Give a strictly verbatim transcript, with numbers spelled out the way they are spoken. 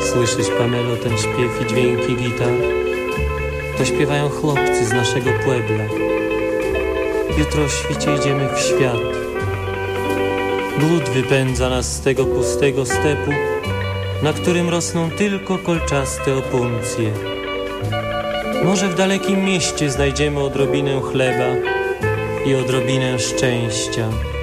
Słyszysz, Pamelo, ten śpiew i dźwięki gitar? To śpiewają chłopcy z naszego puebla. Jutro o świcie idziemy w świat. Głód wypędza nas z tego pustego stepu, na którym rosną tylko kolczaste opuncje. Może w dalekim mieście znajdziemy odrobinę chleba i odrobinę szczęścia.